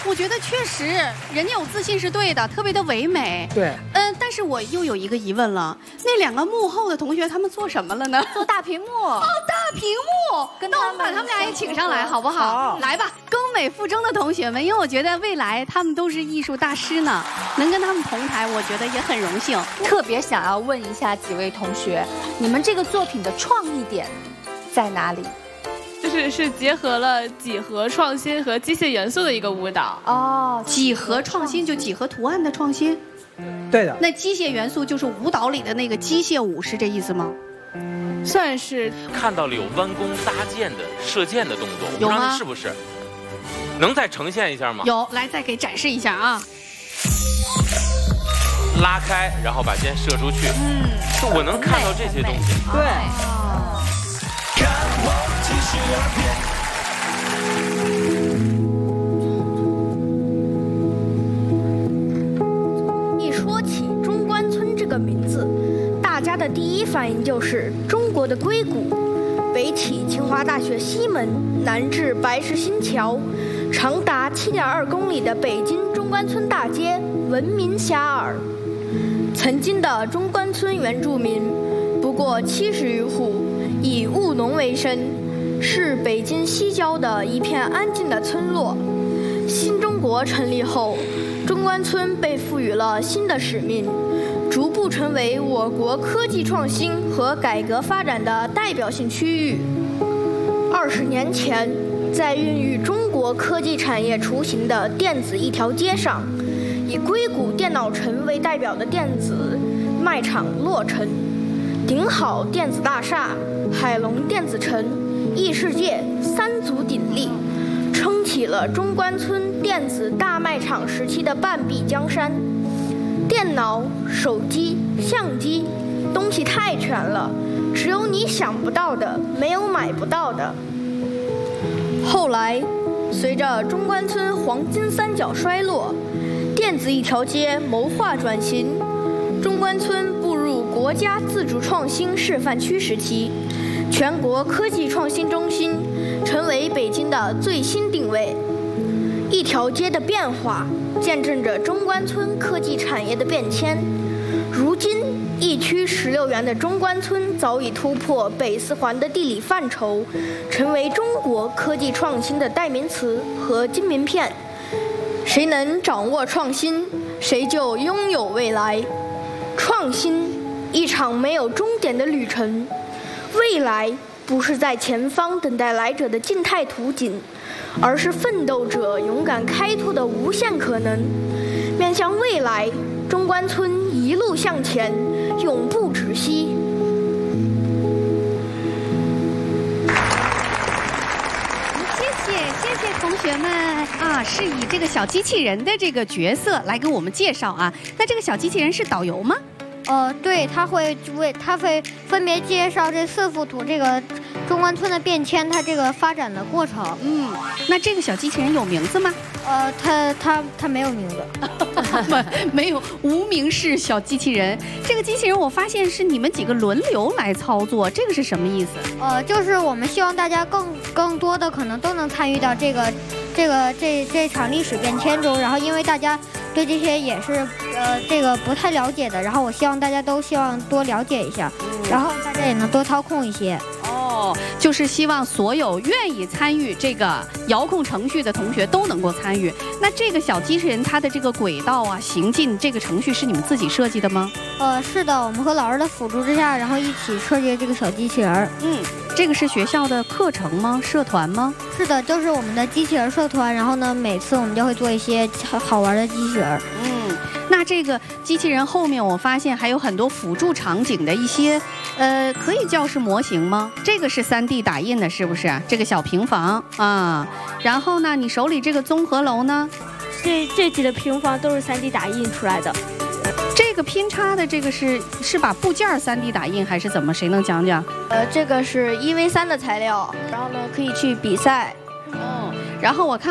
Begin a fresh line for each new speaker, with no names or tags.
我觉得确实，人家有自信是对的，特别的唯美。
对，
但是我又有一个疑问了，那两个幕后的同学他们做什么了呢？
做大屏幕。
哦，大屏幕，那我们把他们俩也请上来，好不好？来吧，更美附中的同学们，因为我觉得未来他们都是艺术大师呢，能跟他们同台，我觉得也很荣幸。
特别想要问一下几位同学，你们这个作品的创意点在哪里？
是结合了几何创新和机械元素的一个舞蹈。
哦，
几何创新就几何图案的创新。
对的。
那机械元素就是舞蹈里的那个机械舞，是这意思吗？
算是。
看到了有弯弓搭箭的射箭的动作，我不知道那是不是？能再呈现一下吗？
有，来再给展示一下啊。
拉开，然后把箭射出去。就我能看到这些东西。
对。
一说起中关村这个名字，大家的第一反应就是中国的硅谷。北起清华大学西门，南至白石新桥，长达7.2公里的北京中关村大街闻名遐迩。曾经的中关村原住民不过70余户，以务农为生，是北京西郊的一片安静的村落。新中国成立后，中关村被赋予了新的使命，逐步成为我国科技创新和改革发展的代表性区域。20年前，在孕育中国科技产业雏形的电子一条街上，以硅谷电脑城为代表的电子卖场落成，顶好电子大厦、海龙电子城、异世界3足鼎立，撑起了中关村电子大卖场时期的半壁江山。电脑、手机、相机，东西太全了，只有你想不到的，没有买不到的。后来，随着中关村黄金三角衰落，电子一条街谋划转型，中关村步入国家自主创新示范区时期，全国科技创新中心成为北京的最新定位。一条街的变化，见证着中关村科技产业的变迁。如今，一区16元的中关村早已突破北四环的地理范畴，成为中国科技创新的代名词和金名片。谁能掌握创新，谁就拥有未来。创新，一场没有终点的旅程；未来，不是在前方等待来者的静态图景，而是奋斗者勇敢开拓的无限可能。面向未来，中关村一路向前，永不止息。
谢谢同学们啊，是以这个小机器人的这个角色来给我们介绍啊。那这个小机器人是导游吗？
对，他会分别介绍这4幅图，这个中关村的变迁，它这个发展的过程。
那这个小机器人有名字吗？
他没有名字，
没有，无名氏小机器人。这个机器人我发现是你们几个轮流来操作，这个是什么意思？
就是我们希望大家更多的可能都能参与到这场历史变迁中，然后因为大家对这些也是这个不太了解的，然后我希望大家都希望多了解一下，然后大家也能多操控一些。
就是希望所有愿意参与这个遥控程序的同学都能够参与。那这个小机器人它的这个轨道啊、行进这个程序是你们自己设计的吗？
是的，我们和老师的辅助之下，然后一起设计这个小机器人。
这个是学校的课程吗？社团吗？
是的，就是我们的机器人社团。然后呢，每次我们就会做一些好玩的机器人。
那这个机器人后面我发现还有很多辅助场景的一些，可以叫是模型吗？这个是3D 打印的，是不是？这个小平房啊，然后呢，你手里这个综合楼呢？
这几个平房都是3D 打印出来的。
这个拼插的这个是把部件3D 打印还是怎么？谁能讲讲？
这个是1v3的材料，然后呢可以去比赛。
然后我看。